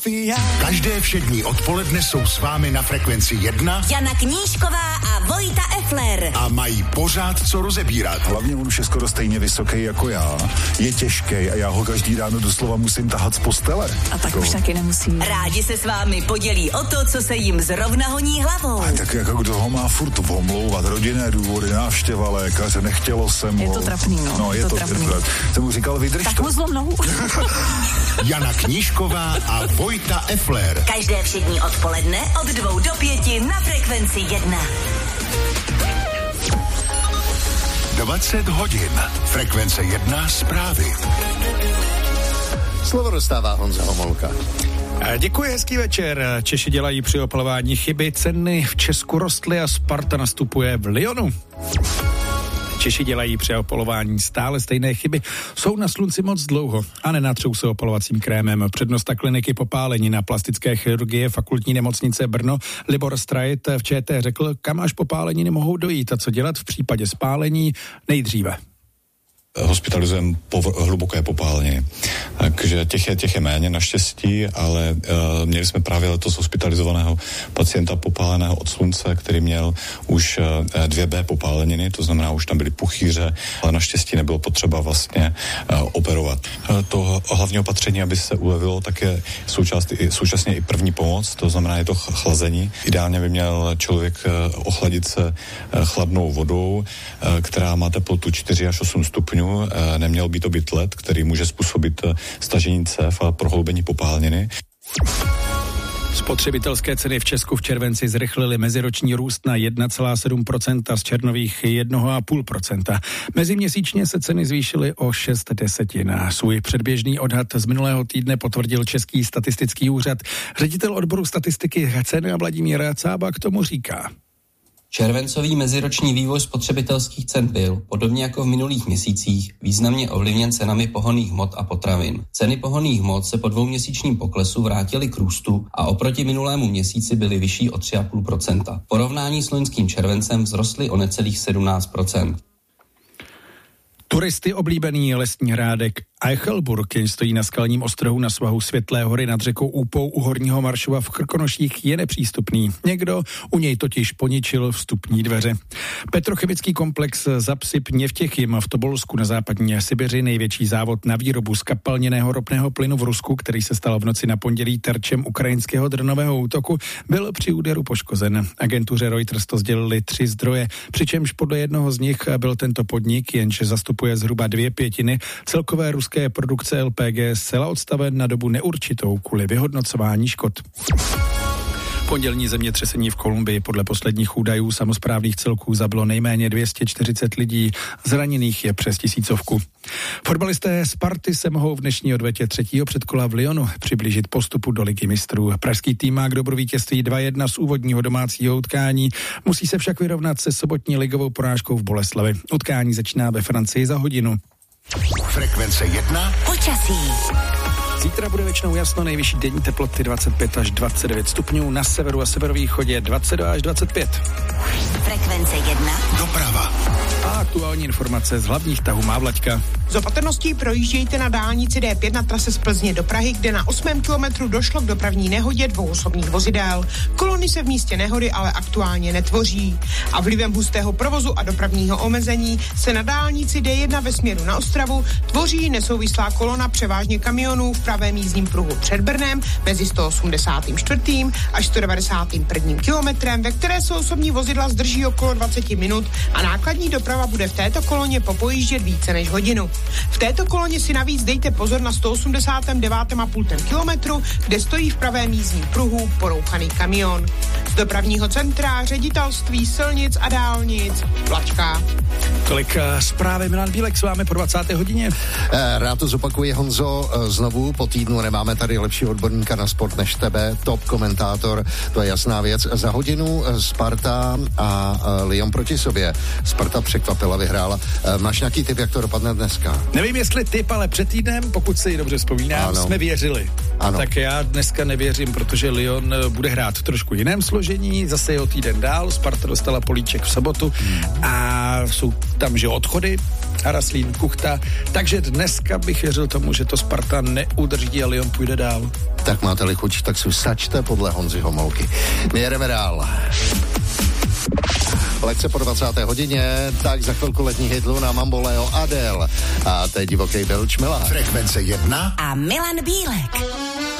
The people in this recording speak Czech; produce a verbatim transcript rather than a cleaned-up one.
Každé všední odpoledne jsou s vámi na Frekvenci jedna Jana Knížková a Vojta Effler. A mají pořád co rozebírat. Hlavně on už je skoro stejně vysoký jako já. Je těžký a já ho každý ráno doslova musím tahat z postele. A tak to už taky nemusí. Rádi se s vámi podělí o to, co se jim zrovna honí hlavou. A tak jako kdo ho má furt omlouvat, rodinné důvody, návštěva lékaře, nechtělo se mu. Je to trapný, no. No, je, je to, to trapný. Jsem mu říkal, vydrž tak to. Tak mu zlom nohu. Jana Knížková a Vojta Effler. Každé všední odpoledne od dvou do pěti na Frekvenci jedna. dvacet hodin. Frekvence jedna zprávy. Slovo dostává Honza Homolka. Děkuji, hezký večer. Češi dělají při opalování chyby, ceny v Česku rostly a Sparta nastupuje v Lyonu. Češi dělají při opalování stále stejné chyby, jsou na slunci moc dlouho a nenatřou se opalovacím krémem. Přednosta kliniky popálení na plastické chirurgie Fakultní nemocnice Brno Libor Strajt v ČT řekl, kam až popálení nemohou dojít a co dělat v případě spálení nejdříve. Hospitalizujeme povr- hluboké popálení. Takže těch je, těch je méně naštěstí, ale uh, měli jsme právě letos hospitalizovaného pacienta popáleného od slunce, který měl už uh, dvě bé popáleniny, to znamená, už tam byly puchýře, ale naštěstí nebylo potřeba vlastně uh, operovat. Uh, to hlavní opatření, aby se ulevilo, tak je součást, i, současně i první pomoc, to znamená, je to chlazení. Ideálně by měl člověk uh, ochladit se uh, chladnou vodou, uh, která má teplotu čtyři až osm stupňů. Neměl by to být led, který může způsobit stažení cév a prohloubení popáleniny. Spotřebitelské ceny v Česku v červenci zrychlily meziroční růst na jedna celá sedm procenta z červnových jedna celá pět procenta. Meziměsíčně se ceny zvýšily o šest desetin. Svůj předběžný odhad z minulého týdne potvrdil Český statistický úřad. Ředitel odboru statistiky ceny a Vladimír Cába k tomu říká. Červencový meziroční vývoj spotřebitelských cen byl, podobně jako v minulých měsících, významně ovlivněn cenami pohonných hmot a potravin. Ceny pohonných hmot se po dvouměsíčním poklesu vrátily k růstu a oproti minulému měsíci byly vyšší o tři celá pět procenta. V porovnání s loňským červencem vzrostly o necelých sedmnáct procent. Turisty oblíbený lesní hrádek Eichelburg, jenž stojí na skalním ostrohu na svahu Světlé hory nad řekou Úpou u Horního Maršova v Krkonoších, je nepřístupný. Někdo u něj totiž poničil vstupní dveře. Petrochemický komplex Zapsyp Něvtěchym v Tobolsku na západní Sibiři, největší závod na výrobu skapalněného ropného plynu v Rusku, který se stal v noci na pondělí terčem ukrajinského dronového útoku, byl při úderu poškozen. Agentuře Reuters to sdělili tři zdroje, přičemž podle jednoho z nich byl tento podnik, jenž zastupuje zhruba dvě pětiny celkové ruské produkce el pé gé, zcela odstaven na dobu neurčitou kvůli vyhodnocování škod. Pondělní zemětřesení v Kolumbii podle posledních údajů samosprávných celků zabilo nejméně dvě stě čtyřicet lidí, zraněných je přes tisícovku. Fotbalisté Sparty se mohou v dnešní odvetě třetího předkola v Lyonu přiblížit postupu do Ligy mistrů. Pražský tým má k dobru vítězství dva jedna z úvodního domácího utkání, musí se však vyrovnat se sobotní ligovou porážkou v Boleslavi. Utkání začíná ve Francii za hodinu. Frekvence jedna. Počasí. Zítra bude většinou jasno, nejvyšší denní teploty dvacet pět až dvacet devět stupňů, na severu a severovýchodě dvacet dva až dvacet pět. Frekvence jedna. Doprava. A aktuální informace z hlavních tahů má Vlaďka. Z opatrností projíždějte na dálnici dé pět na trase z Plzně do Prahy, kde na osmém kilometru došlo k dopravní nehodě dvou osobních vozidel. Kolony se v místě nehody ale aktuálně netvoří. A vlivem hustého provozu a dopravního omezení se na dálnici dé jedna ve směru na Ostravu tvoří nesouvislá kolona převážně kamionů v pravém jízdním pruhu před Brnem mezi sto osmdesát čtyři až sto devadesát jedna kilometrem, ve které se osobní vozidla zdrží okolo dvacet minut a nákladní doprava bude v této koloně popojíždět více než hodinu. V této koloně si navíc dejte pozor na sto osmdesát devět celá pět kilometru, kde stojí v pravém jízdním pruhu porouchaný kamion. Z dopravního centra ředitelství silnic a dálnic Vlačka. Tolik zprávy, Milan Bílek s vámi po dvacáté hodině. Rád to zopakuji, Honzo, znovu po týdnu nemáme tady lepšího odborníka na sport než tebe, top komentátor, to je jasná věc. Za hodinu Sparta a Lyon proti sobě. Sparta překvapila, vyhrála. Máš nějaký tip, jak to dopadne dneska? Nevím, jestli tip, ale před týdnem, pokud si dobře vzpomínám, ano. jsme věřili. Ano. Tak já dneska nevěřím, protože Lyon bude hrát v trošku jiném složení, zase je o týden dál, Sparta dostala políček v sobotu hmm. a jsou tam, že odchody, Haraslín, Kuchta, takže dneska bych věřil tomu, že to Sparta neudrží a Lyon půjde dál. Tak máte-li chuť, tak si sačte podle Honzy Homolky. My jedeme dál. Lekce po dvacáté hodině, tak za chvilku letní hitlu na Mambo Leo Adele. A teď divoký Belč Milan. Frekvence jedna a Milan Bílek.